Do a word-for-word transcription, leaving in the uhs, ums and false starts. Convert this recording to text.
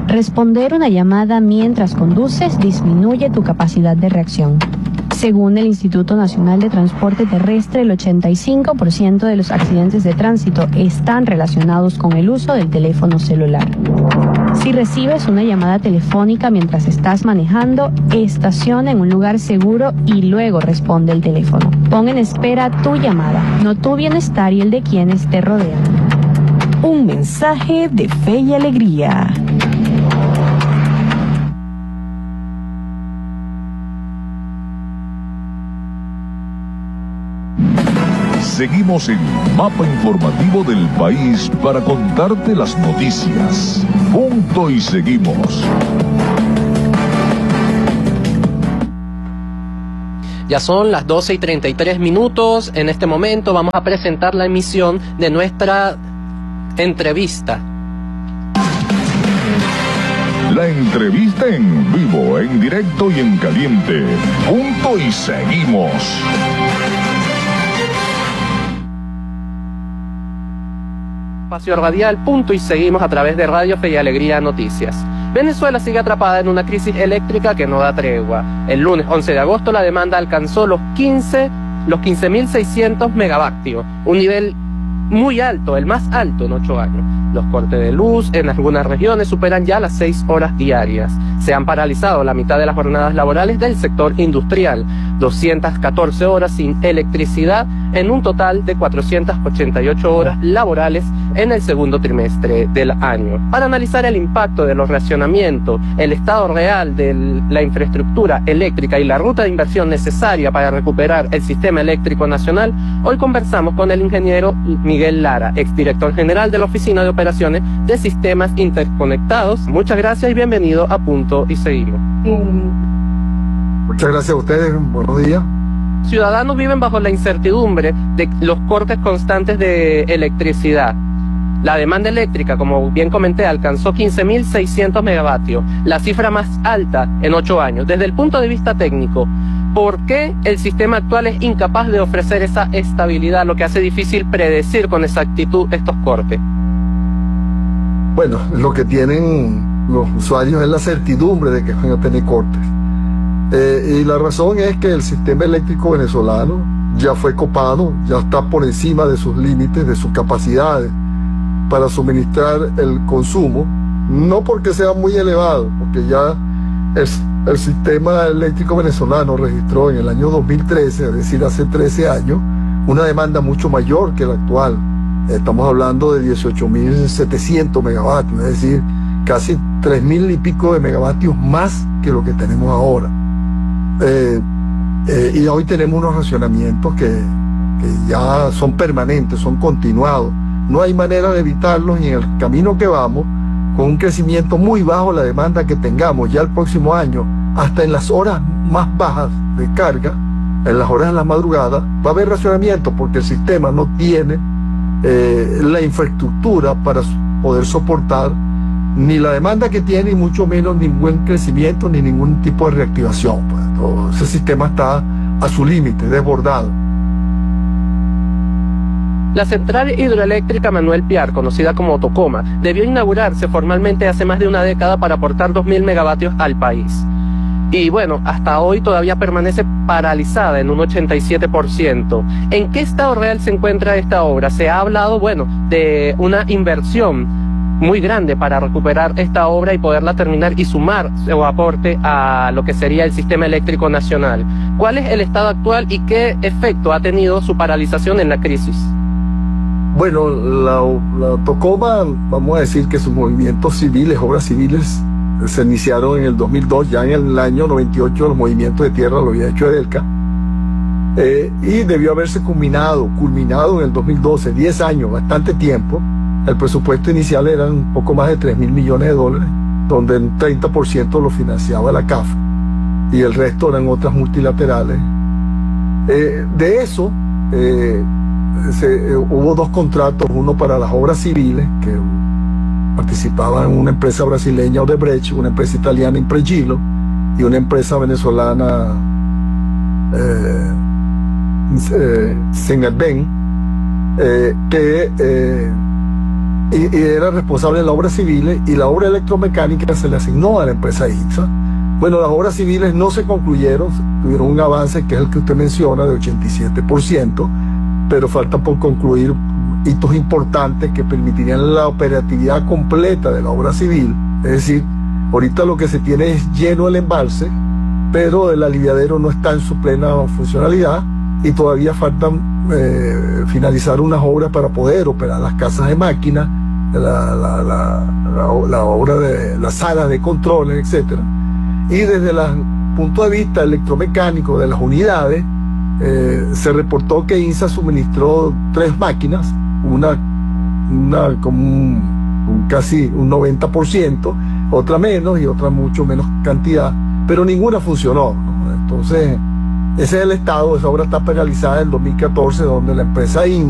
Responder una llamada mientras conduces disminuye tu capacidad de reacción. Según el Instituto Nacional de Transporte Terrestre, el ochenta y cinco por ciento de los accidentes de tránsito están relacionados con el uso del teléfono celular. Si recibes una llamada telefónica mientras estás manejando, estaciona en un lugar seguro y luego responde el teléfono. Pon en espera tu llamada, no tu bienestar y el de quienes te rodean. Un mensaje de fe y alegría. Seguimos en Mapa Informativo del País para contarte las noticias. Punto y seguimos. Ya son las doce y treinta y tres minutos. En este momento vamos a presentar la emisión de nuestra entrevista. La entrevista en vivo, en directo y en caliente. Punto y seguimos. Espacio radial, punto y seguimos a través de Radio Fe y Alegría Noticias. Venezuela sigue atrapada en una crisis eléctrica que no da tregua. El lunes once de agosto la demanda alcanzó los quince, los quince mil seiscientos megavatios, un nivel muy alto, el más alto en ocho años. Los cortes de luz en algunas regiones superan ya las seis horas diarias. Se han paralizado la mitad de las jornadas laborales del sector industrial, doscientas catorce horas sin electricidad en un total de cuatrocientas ochenta y ocho horas laborales en el segundo trimestre del año. Para analizar el impacto de los racionamientos, el estado real de la infraestructura eléctrica y la ruta de inversión necesaria para recuperar el sistema eléctrico nacional, hoy conversamos con el ingeniero Miguel Lara, exdirector general de la Oficina de Operaciones de Sistemas Interconectados. Muchas gracias y bienvenido a Punto y Seguimos. Muchas gracias a ustedes, buenos días. Ciudadanos viven bajo la incertidumbre de los cortes constantes de electricidad. La demanda eléctrica, como bien comenté, alcanzó quince mil seiscientos megavatios, la cifra más alta en ocho años. Desde el punto de vista técnico, ¿por qué el sistema actual es incapaz de ofrecer esa estabilidad, lo que hace difícil predecir con exactitud estos cortes? Bueno, lo que tienen los usuarios es la certidumbre de que van a tener cortes. Eh, y la razón es que el sistema eléctrico venezolano ya fue copado, ya está por encima de sus límites, de sus capacidades para suministrar el consumo, no porque sea muy elevado, porque ya el, el sistema eléctrico venezolano registró en el año dos mil trece, es decir, hace trece años, una demanda mucho mayor que la actual. Estamos hablando de dieciocho mil setecientos megavatios, es decir, casi tres mil y pico de megavatios más que lo que tenemos ahora. Eh, eh, y hoy tenemos unos racionamientos que, que ya son permanentes, son continuados. No hay manera de evitarlos y en el camino que vamos, con un crecimiento muy bajo la demanda que tengamos ya el próximo año, hasta en las horas más bajas de carga, en las horas de la madrugada, va a haber racionamiento porque el sistema no tiene eh, la infraestructura para poder soportar ni la demanda que tiene y mucho menos ningún crecimiento ni ningún tipo de reactivación. Pues, todo ese sistema está a su límite, desbordado. La central hidroeléctrica Manuel Piar, conocida como Tocoma, debió inaugurarse formalmente hace más de una década para aportar dos mil megavatios al país. Y bueno, hasta hoy todavía permanece paralizada en un ochenta y siete por ciento. ¿En qué estado real se encuentra esta obra? Se ha hablado, bueno, de una inversión muy grande para recuperar esta obra y poderla terminar y sumar su aporte a lo que sería el sistema eléctrico nacional. ¿Cuál es el estado actual y qué efecto ha tenido su paralización en la crisis? Bueno, la, la Tocoma, vamos a decir que sus movimientos civiles, obras civiles, se iniciaron en el dos mil dos, ya en el año noventa y ocho los movimientos de tierra lo había hecho Edelca, eh, y debió haberse culminado, culminado en el dos mil doce, diez años, bastante tiempo. El presupuesto inicial eran un poco más de tres mil millones de dólares, donde un treinta por ciento lo financiaba la C A F y el resto eran otras multilaterales. Eh, de eso, eh, se, eh, hubo dos contratos, uno para las obras civiles, que participaba en una empresa brasileña Odebrecht, una empresa italiana Impregilo y una empresa venezolana eh, eh, Senadben, eh, que eh, y, y era responsable de las obras civiles, y la obra electromecánica se le asignó a la empresa INSA. Bueno, las obras civiles no se concluyeron, tuvieron un avance que es el que usted menciona de ochenta y siete por ciento, pero falta por concluir hitos importantes que permitirían la operatividad completa de la obra civil. Es decir, ahorita lo que se tiene es lleno el embalse, pero el aliviadero no está en su plena funcionalidad y todavía faltan eh, finalizar unas obras para poder operar las casas de máquinas, la, la, la, la, la obra de las salas de control, etcétera. Y desde el punto de vista electromecánico de las unidades, eh, se reportó que INSA suministró tres máquinas, una, una como un, un casi un noventa por ciento, otra menos y otra mucho menos cantidad, pero ninguna funcionó, ¿no? Entonces, ese es el estado. Esa obra está penalizada en el dos mil catorce, donde la empresa INSA